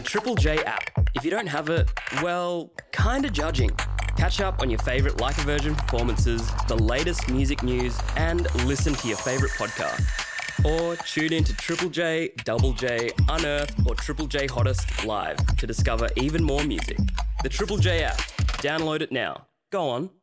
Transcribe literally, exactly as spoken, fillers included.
the Triple J app. If you don't have it, well, kinda judging. Catch up on your favourite Like a Virgin performances, the latest music news, and listen to your favourite podcast. Or tune in to Triple J, Double J, Unearthed, or Triple J Hottest live to discover even more music. The Triple J app. Download it now. Go on.